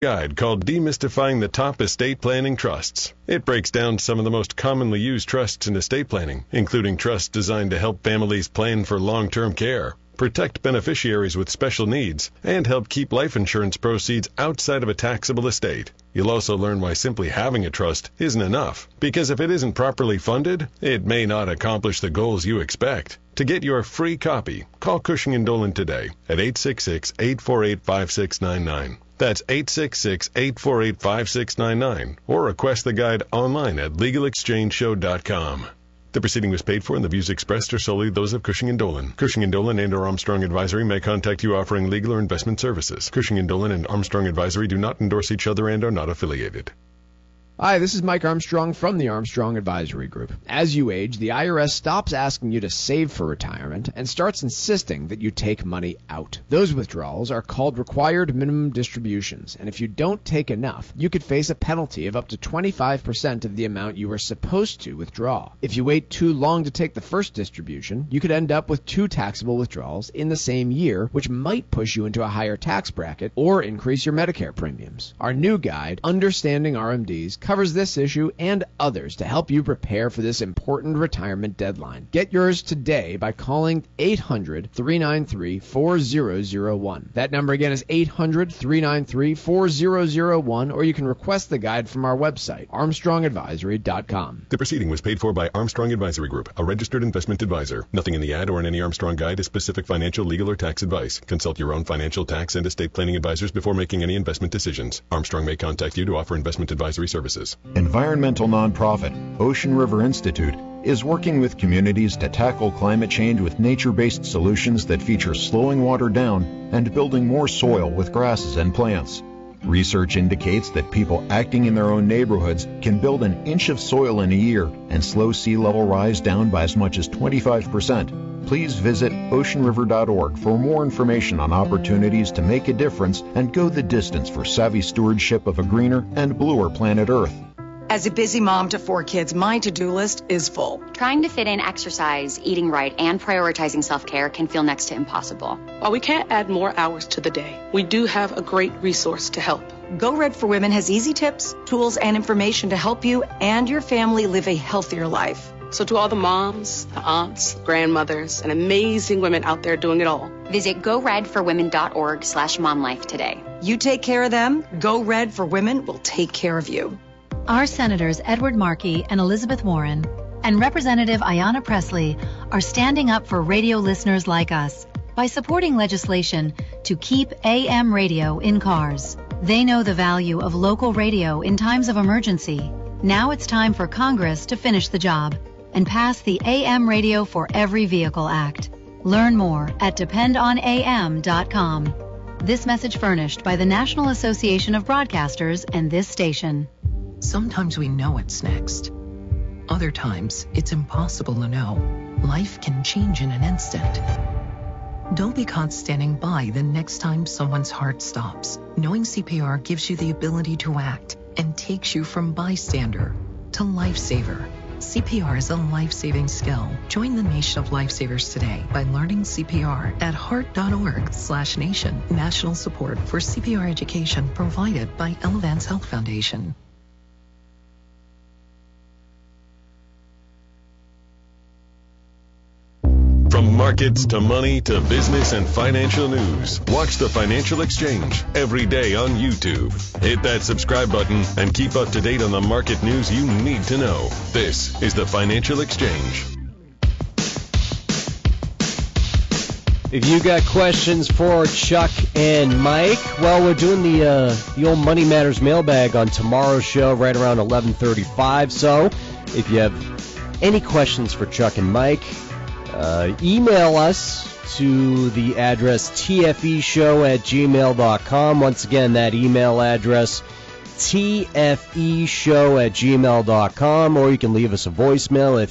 guide called Demystifying the Top Estate Planning Trusts. It breaks down some of the most commonly used trusts in estate planning, including trusts designed to help families plan for long-term care, protect beneficiaries with special needs, and help keep life insurance proceeds outside of a taxable estate. You'll also learn why simply having a trust isn't enough, because if it isn't properly funded, it may not accomplish the goals you expect. To get your free copy, call Cushing & Dolan today at 866-848-5699. That's 866-848-5699, or request the guide online at LegalExchangeShow.com. The proceeding was paid for, and the views expressed are solely those of Cushing & Dolan. Cushing & Dolan and/or Armstrong Advisory may contact you offering legal or investment services. Cushing & Dolan and Armstrong Advisory do not endorse each other and are not affiliated. Hi, this is Mike Armstrong from the Armstrong Advisory Group. As you age, the IRS stops asking you to save for retirement and starts insisting that you take money out. Those withdrawals are called required minimum distributions, and if you don't take enough, you could face a penalty of up to 25% of the amount you were supposed to withdraw. If you wait too long to take the first distribution, you could end up with 2 taxable withdrawals in the same year, which might push you into a higher tax bracket or increase your Medicare premiums. Our new guide, Understanding RMDs, covers this issue and others to help you prepare for this important retirement deadline. Get yours today by calling 800-393-4001. That number again is 800-393-4001, or you can request the guide from our website, armstrongadvisory.com. The proceeding was paid for by Armstrong Advisory Group, a registered investment advisor. Nothing in the ad or in any Armstrong guide is specific financial, legal, or tax advice. Consult your own financial, tax, and estate planning advisors before making any investment decisions. Armstrong may contact you to offer investment advisory services. Environmental nonprofit Ocean River Institute is working with communities to tackle climate change with nature-based solutions that feature slowing water down and building more soil with grasses and plants. Research indicates that people acting in their own neighborhoods can build an inch of soil in a year and slow sea level rise down by as much as 25%. Please visit oceanriver.org for more information on opportunities to make a difference and go the distance for savvy stewardship of a greener and bluer planet Earth. As a busy mom to 4 kids, my to-do list is full. Trying to fit in exercise, eating right, and prioritizing self-care can feel next to impossible. While we can't add more hours to the day, we do have a great resource to help. Go Red for Women has easy tips, tools, and information to help you and your family live a healthier life. So to all the moms, the aunts, grandmothers, and amazing women out there doing it all, visit goredforwomen.org/momlife today. You take care of them, Go Red for Women will take care of you. Our Senators Edward Markey and Elizabeth Warren and Representative Ayanna Pressley are standing up for radio listeners like us by supporting legislation to keep AM radio in cars. They know the value of local radio in times of emergency. Now it's time for Congress to finish the job and pass the AM Radio for Every Vehicle Act. Learn more at dependonam.com. This message furnished by the National Association of Broadcasters and this station. Sometimes we know what's next. Other times, it's impossible to know. Life can change in an instant. Don't be caught standing by the next time someone's heart stops. Knowing CPR gives you the ability to act and takes you from bystander to lifesaver. CPR is a life-saving skill. Join the nation of lifesavers today by learning CPR at heart.org/nation. National support for CPR education provided by Elevance Health Foundation. From markets to money to business and financial news, watch The Financial Exchange every day on YouTube. Hit that subscribe button and keep up to date on the market news you need to know. This is The Financial Exchange. If you got questions for Chuck and Mike, well, we're doing the old Money Matters mailbag on tomorrow's show right around 11:35. So if you have any questions for Chuck and Mike, email us to the address tfeshow@gmail.com. Once again, that email address, tfeshow@gmail.com, or you can leave us a voicemail at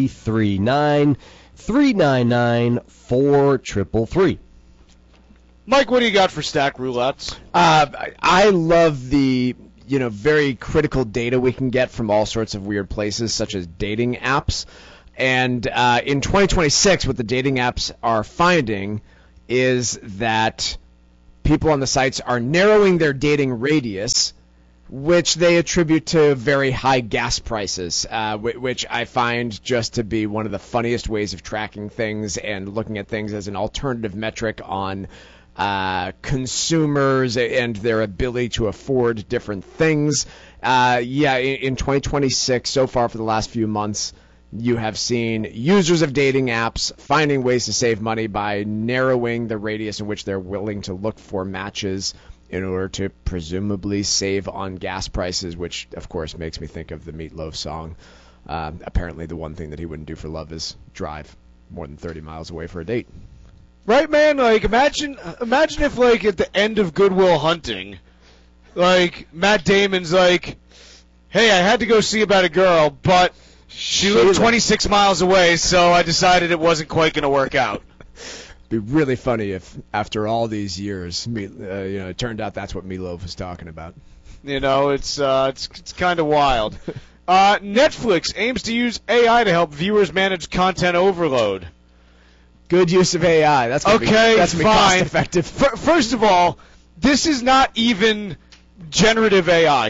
339-399-4333. Mike, what do you got for stack roulettes? I love the very critical data we can get from all sorts of weird places, such as dating apps. And in 2026, what the dating apps are finding is that people on the sites are narrowing their dating radius, which they attribute to very high gas prices, which I find just to be one of the funniest ways of tracking things and looking at things as an alternative metric on consumers and their ability to afford different things. In 2026, so far for the last few months, you have seen users of dating apps finding ways to save money by narrowing the radius in which they're willing to look for matches in order to presumably save on gas prices, which, of course, makes me think of the Meat Loaf song. Apparently the one thing that he wouldn't do for love is drive more than 30 miles away for a date. Right, man? Like, imagine if, like, at the end of Good Will Hunting, like, Matt Damon's like, hey, I had to go see about a girl, but she lived 26 miles away, so I decided it wasn't quite going to work out. Be really funny if, after all these years, it turned out that's what Meatloaf was talking about. You know, it's kind of wild. Netflix aims to use AI to help viewers manage content overload. Good use of AI. That's gonna be cost effective. First of all, this is not even generative AI.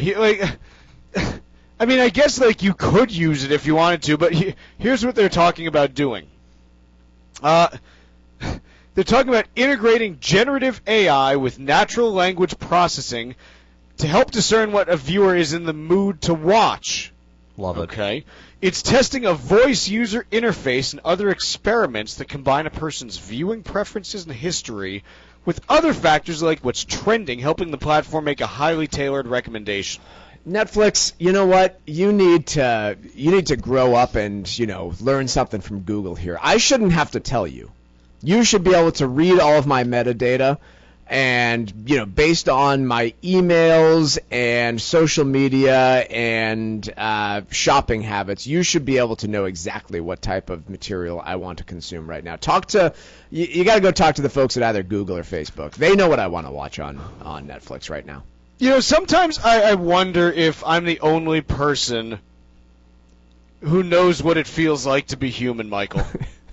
I mean, I guess like you could use it if you wanted to, but here's what they're talking about doing. They're talking about integrating generative AI with natural language processing to help discern what a viewer is in the mood to watch. Love it. Okay. It's testing a voice user interface and other experiments that combine a person's viewing preferences and history with other factors like what's trending, helping the platform make a highly tailored recommendation. Netflix, you know what? You need to grow up and, learn something from Google here. I shouldn't have to tell you. You should be able to read all of my metadata and, based on my emails and social media and shopping habits, you should be able to know exactly what type of material I want to consume right now. You got to go talk to the folks at either Google or Facebook. They know what I want to watch on Netflix right now. Sometimes I wonder if I'm the only person who knows what it feels like to be human, Michael.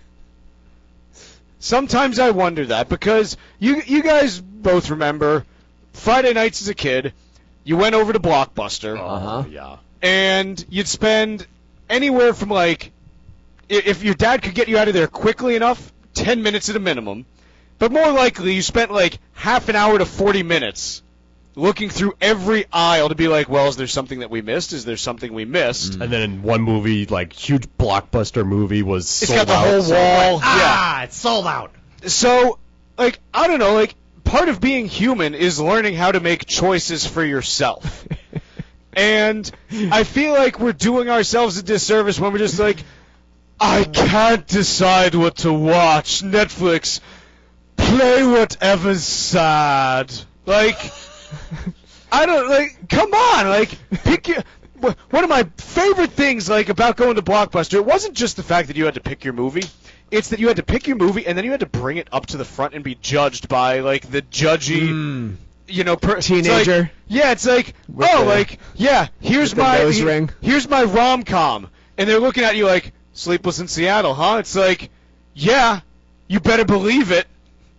Sometimes I wonder that, because you guys both remember Friday nights as a kid, you went over to Blockbuster. Yeah. And you'd spend anywhere from, like, if your dad could get you out of there quickly enough, 10 minutes at a minimum. But more likely, you spent, like, half an hour to 40 minutes looking through every aisle to be like, well, is there something that we missed? Is there something we missed? And then in one movie, like, huge blockbuster movie was sold out. It's got the whole wall. Yeah, it's sold out. So, like, I don't know, like, part of being human is learning how to make choices for yourself. And I feel like we're doing ourselves a disservice when we're just like, I can't decide what to watch. Netflix, play whatever's sad. Like, I don't, like, come on, like, pick your... One of my favorite things, like, about going to Blockbuster, it wasn't just the fact that you had to pick your movie. It's that you had to pick your movie, and then you had to bring it up to the front and be judged by, like, the judgy, teenager. It's like, here's my rom-com. And they're looking at you like, Sleepless in Seattle, huh? It's like, yeah, you better believe it.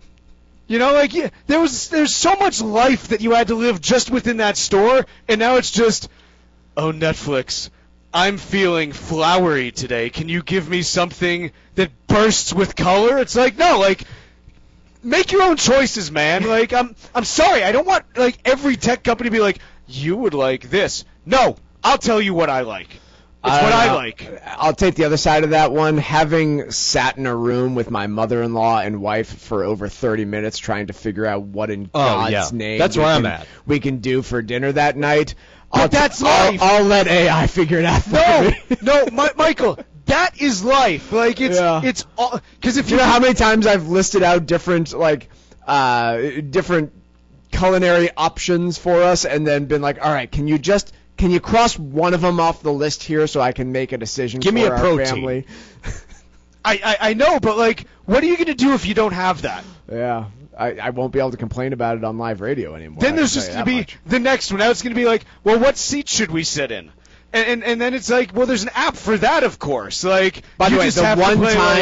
There's so much life that you had to live just within that store, and now it's just, oh, Netflix, I'm feeling flowery today. Can you give me something that bursts with color? It's like, no, like, make your own choices, man. Like, I'm sorry, I don't want, like, every tech company to be like, you would like this. No, I'll tell you what I like. It's what I like. I'll take the other side of that one. Having sat in a room with my mother-in-law and wife for over 30 minutes trying to figure out what in God's name that's where I'm at. We can do for dinner that night. That's life. I'll let AI figure it out for me. No, Michael, that is life. Like, it's all, because if you know how many times I've listed out different culinary options for us and then been like, all right, can you cross one of them off the list here so I can make a decision? Give me a protein. Family? I know, but, like, what are you going to do if you don't have that? Yeah, I won't be able to complain about it on live radio anymore. Then there's just going to be the next one. Now it's going to be like, well, what seat should we sit in? And then it's like, well, there's an app for that, of course. Like, by the way, the one time